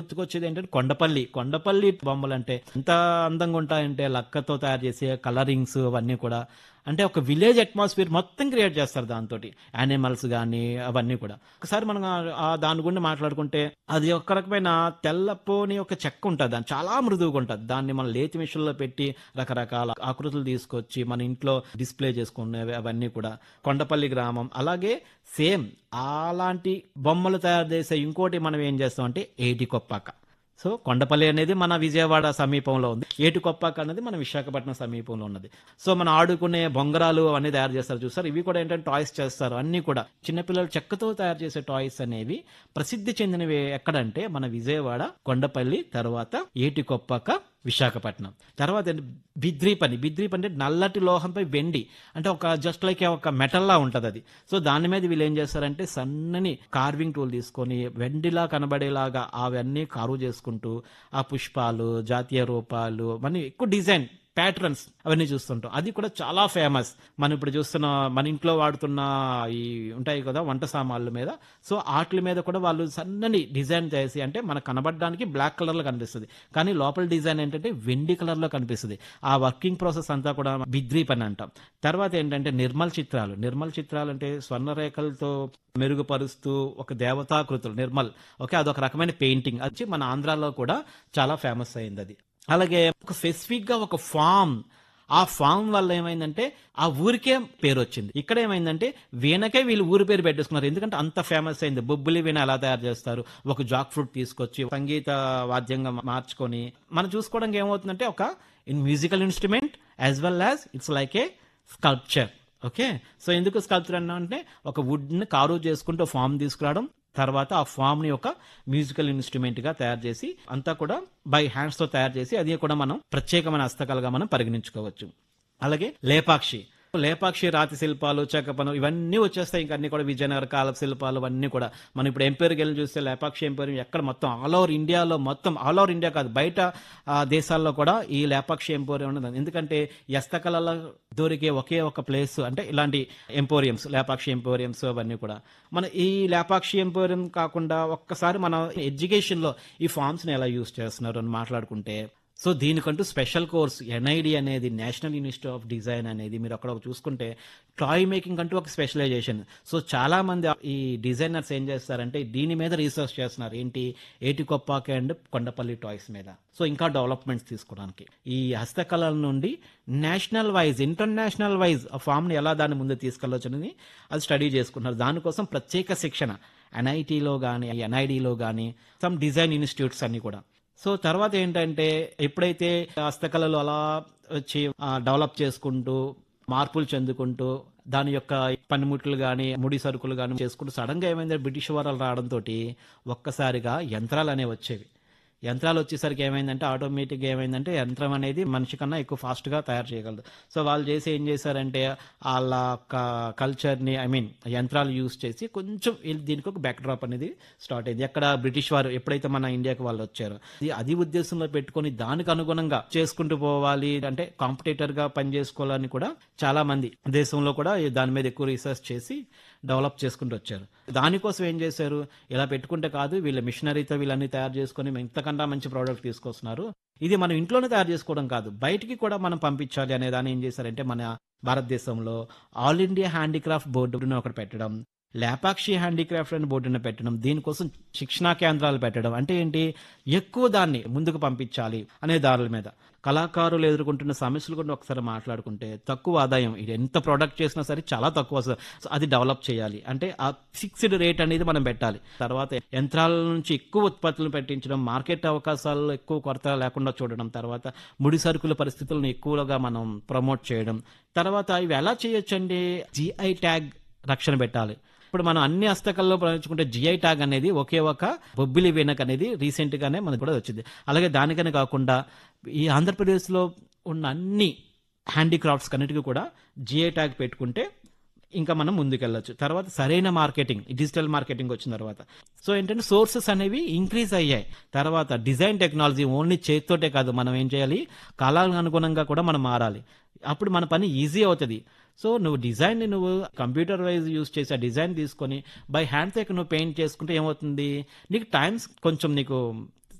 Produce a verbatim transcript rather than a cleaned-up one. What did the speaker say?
గుర్తుకొచ్చేది ఏంటంటే కొండపల్లి. కొండపల్లి బొమ్మలంటే ఎంత అందంగా ఉంటాయంటే లక్కతో తయారు చేసే కలరింగ్స్ అవన్నీ కూడా. అంటే ఒక విలేజ్ అట్మాస్ఫియర్ మొత్తం క్రియేట్ చేస్తారు దాంతోటి. యానిమల్స్ గానీ అవన్నీ కూడా. ఒకసారి మనం ఆహ్, ఆహ్, దాని గురించి మాట్లాడుకుంటే అది ఒక రకమైన తెల్లపోని ఒక చెక్క ఉంటది. దాన్ని చాలా మృదువుగా ఉంటది. దాన్ని మనం లేతి మిషన్‌లో పెట్టి రకరకాల ఆకృతులు తీసుకొచ్చి మన ఇంట్లో డిస్‌ప్లే చేసుకునేవి అవన్నీ కూడా. కొండపల్లి గ్రామం. అలాగే సేమ్ అలాంటి బొమ్మలు తయారు చేసే ఇంకోటి మనం ఏం చేస్తామంటే ఏటికొప్పాక. సో, కొండపల్లి అనేది మన విజయవాడ సమీపంలో ఉంది. ఏటికొప్పాక అనేది మన విశాఖపట్నం సమీపంలో ఉన్నది. సో, మనం ఆడుకునే బొంగరాలు అవన్నీ తయారు చేస్తారు చూసారు. ఇవి కూడా ఏంటంటే టాయ్స్ చేస్తారు. అన్నీ కూడా చిన్నపిల్లలు చెక్కతో తయారు చేసే టాయ్స్ అనేవి ప్రసిద్ధి చెందినవి ఎక్కడంటే మన విజయవాడ, కొండపల్లి, తర్వాత ఏటికొప్పాక, విశాఖపట్నం. తర్వాత ఏంటి బిద్రీ పని. బిద్రీ పని అంటే నల్లటి లోహంపై వెండి. అంటే ఒక జస్ట్ లైక్ ఒక మెటల్‌లా ఉంటదది. సో, దాని మీద వీళ్ళు ఏం చేస్తారంటే సన్నని కార్వింగ్ టూల్ తీసుకొని వెండిలా కనబడేలాగా అవన్నీ కార్వ్ చేసుకుంటూ ఆ పుష్పాలు, జాతీయ రూపాలు అవన్నీ ఎక్కువ డిజైన్ ప్యాటర్న్స్ అవన్నీ చూస్తుంటాం. అది కూడా చాలా ఫేమస్. మనం ఇప్పుడు చూస్తున్న మన ఇంట్లో వాడుతున్న ఈ ఉంటాయి కదా వంట సామాన్ల మీద. సో, ఆటిల మీద కూడా వాళ్ళు సన్నని డిజైన్ చేసి అంటే మనకు కనబడడానికి బ్లాక్ కలర్‌లో కనిపిస్తది. కానీ లోపల డిజైన్ ఏంటంటే వెండి కలర్‌లో కనిపిస్తది. ఆ వర్కింగ్ ప్రాసెస్ అంతా కూడా బిద్రీ పని అంటాం. తర్వాత ఏంటంటే నిర్మల్ చిత్రాలు. నిర్మల్ చిత్రాలు అంటే స్వర్ణరేఖలతో మెరుగుపరుస్తూ ఒక దేవతాకృతులు నిర్మల్. ఓకే. అదొక రకమైన పెయింటింగ్. అది మన ఆంధ్రాలో కూడా చాలా ఫేమస్ అయిందది. అలాగే ఒక స్పెసిఫిక్‌గా ఒక ఫార్మ్. ఆ ఫార్మ్ వల్ల ఏమైందంటే ఆ ఊరికే పేరొచ్చింది. ఇక్కడ ఏమైందంటే వీణకే వీళ్ళు ఊరి పేరు పెట్టేసుకున్నారు. ఎందుకంటే అంత ఫేమస్ అయింది. బొబ్బిలి వీణ ఎలా తయారు చేస్తారు? ఒక జాక్ ఫ్రూట్ తీసుకొచ్చి సంగీత వాద్యంగా మార్చుకొని మనం చూసుకోవడానికి ఏమవుతుందంటే ఒక in musical instrument as well as it's like A sculpture. Okay. So, ఎందుకు స్కల్ప్చర్ అన్నామంటే ఒక వుడ్‌ని కార్వ్ చేసుకుంటూ ఫార్మ్ తీసుకురావడం. తర్వాత ఆ ఫామ్‌ని ఒక మ్యూజికల్ ఇన్‌స్ట్రుమెంట్‌గా తయారు చేసి అంతా కూడా బై హ్యాండ్స్‌తో తయారు చేసి అది కూడా మనం ప్రత్యేకమైన హస్తకళగా మనం పరిగణించుకోవచ్చు. అలాగే లేపాక్షి. లేపాక్షి రాతి శిల్పాలు, చెక్కపను ఇవన్నీ వచ్చేస్తాయి. ఇంక అన్నీ కూడా విజయనగర కాలపు శిల్పాలు అవన్నీ కూడా. మనం ఇప్పుడు ఎంపైర్‌కి వెళ్లి చూస్తే లేపాక్షి ఎంపోరియం ఎక్కడ మొత్తం ఆల్ ఓవర్ ఇండియాలో మొత్తం ఆల్ ఓవర్ ఇండియా కాదు బయట ఆహ్, దేశాల్లో కూడా ఈ లేపాక్షి ఎంపోరియం ఉన్నది. ఎందుకంటే ఈ హస్తకళలో దొరికే ఒకే ఒక ప్లేస్ అంటే ఇలాంటి ఎంపోరియంస్, లేపాక్షి ఎంపోరియంస్ అవన్నీ కూడా. మన ఈ లేపాక్షి ఎంపోరియం కాకుండా ఒక్కసారి మన ఎడ్యుకేషన్‌లో ఈ ఫార్మ్స్‌ని ఎలా యూజ్ చేస్తున్నారు అని మాట్లాడుకుంటే సో, దీనికంటూ స్పెషల్ కోర్స్ ఎన్ఐడి అనేది నేషనల్ ఇన్‌స్టిట్యూట్ ఆఫ్ డిజైన్ అనేది మీరు అక్కడ చూసుకుంటే టాయ్ మేకింగ్ అంటూ ఒక స్పెషలైజేషన్. సో, చాలా మంది ఈ డిజైనర్స్ ఏం చేస్తారంటే దీని మీద రీసెర్చ్ చేస్తున్నారు. ఏంటి ఏటికొప్పాక అండ్ కొండపల్లి టాయ్స్ మీద. సో, ఇంకా డెవలప్‌మెంట్స్ తీసుకోవడానికి. ఈ హస్తకళల నుండి నేషనల్ వైజ్, ఇంటర్నేషనల్ వైజ్ ఆ ఫామ్‌ని ఎలా దాన్ని ముందుకు తీసుకెళ్లొచ్చని అది స్టడీ చేసుకుంటున్నారు. దానికోసం ప్రత్యేక శిక్షణ ఎన్ఐటీలో గానీ, ఎన్ఐడిలో గానీ సమ్ డిజైన్ ఇన్‌స్టిట్యూట్స్ అన్నీ కూడా. సో, తర్వాత ఏంటంటే ఎప్పుడైతే హస్తకళలు అలా వచ్చి ఆహ్, డెవలప్ చేసుకుంటూ, మార్పులు చెందుకుంటూ దాని యొక్క పనిముట్లు గానీ, ముడి సరుకులు గానీ చేసుకుంటూ సడెన్‌గా ఏమైందంటే బ్రిటిష్ వారు రావడంతోటి ఒక్కసారిగా యంత్రాలనేవి వచ్చేవి. యంత్రాలు వచ్చేసరికి ఏమైందంటే ఆటోమేటిక్‌గా ఏమైందంటే యంత్రం అనేది మనిషి కన్నా ఎక్కువ ఫాస్ట్‌గా తయారు చేయగలదు. సో, వాళ్ళు చేసి ఏం చేశారంటే ఆళ్ళ క కల్చర్‌ని ఐ మీన్ యంత్రాలు యూజ్ చేసి కొంచెం ఈల్ దీనికి ఒక బ్యాక్ డ్రాప్ అనేది స్టార్ట్ అయింది. ఎక్కడ బ్రిటిష్ వారు ఎప్పుడైతే మన ఇండియాకి వాళ్ళు వచ్చారో అది అది ఉద్దేశంలో పెట్టుకొని దానికి అనుగుణంగా చేసుకుంటూ పోవాలి అంటే కాంపిటీటర్‌గా పని చేసుకోవాలని కూడా చాలా మంది దేశంలో కూడా దాని మీద ఎక్కువ రీసెర్చ్ చేసి డెవలప్ చేసుకుంటూ వచ్చారు. దానికోసం ఏం చేశారు? ఇలా పెట్టుకుంటే కాదు వీళ్ళ మిషనరీతో వీళ్ళన్నీ తయారు చేసుకొని ఇంతకన్నా మంచి ప్రోడక్ట్ తీసుకొస్తున్నారు. ఇది మనం ఇంట్లోనే తయారు చేసుకోవడం కాదు. బయటికి కూడా మనం పంపించాలి అనే దాన్ని ఏం చేశారంటే మన భారతదేశంలో ఆల్ ఇండియా హ్యాండీక్రాఫ్ట్ బోర్డుని ఒకటి పెట్టడం. లేపాక్షి హ్యాండీక్రాఫ్ట్ అని బోర్డుని పెట్టడం. దీనికోసం శిక్షణా కేంద్రాలు పెట్టడం. అంటే ఏంటి? ఎక్కువ దాన్ని ముందుకు పంపించాలి అనే దారుల మీద. కళాకారులు ఎదుర్కొంటున్న సమస్యలు కూడా ఒకసారి మాట్లాడుకుంటే తక్కువ ఆదాయం. ఇది ఎంత ప్రొడక్ట్ చేసినా సరే చాలా తక్కువ వస్తది. సో, అది డెవలప్ చేయాలి. అంటే ఆ ఫిక్స్డ్ రేట్ అనేది మనం పెట్టాలి. తర్వాత యంత్రాల నుంచి ఎక్కువ ఉత్పత్తులు పెట్టించడం, మార్కెట్ అవకాశాల్లో ఎక్కువ కొరత లేకుండా చూడడం, తర్వాత ముడి సరుకుల పరిస్థితులను ఎక్కువగా మనం ప్రమోట్ చేయడం. తర్వాత ఇవి ఎలా చేయొచ్చండి? జీఐ ట్యాగ్ రక్షణ పెట్టాలి. ఇప్పుడు మనం అన్ని హస్తకళలో ప్రవేశించుకుంటే జిఐ ట్యాగ్ అనేది ఒకే ఒక బొబ్బిలి వీణకు అనేది రీసెంట్ గానే మనకు కూడా వచ్చింది. అలాగే దానికనే కాకుండా ఈ ఆంధ్రప్రదేశ్లో ఉన్న అన్ని హ్యాండీక్రాఫ్ట్స్ అన్నిటికీ కూడా జిఐ ట్యాగ్ పెట్టుకుంటే ఇంకా మనం ముందుకెళ్ళొచ్చు. తర్వాత సరైన మార్కెటింగ్, డిజిటల్ మార్కెటింగ్ వచ్చిన తర్వాత సో ఏంటంటే సోర్సెస్ అనేవి ఇంక్రీజ్ అయ్యాయి. తర్వాత డిజైన్ టెక్నాలజీ ఓన్లీ చేతితోటే కాదు, మనం ఏం చేయాలి కాలాలకు అనుగుణంగా కూడా మనం మారాలి. అప్పుడు మన పని ఈజీ అవుతుంది. సో నువ్వు డిజైన్ని నువ్వు కంప్యూటర్ వైజ్ యూజ్ చేసి ఆ డిజైన్ తీసుకొని బై హ్యాండ్ తో నువ్వు పెయింట్ చేసుకుంటే ఏమవుతుంది, నీకు టైమ్స్ కొంచెం నీకు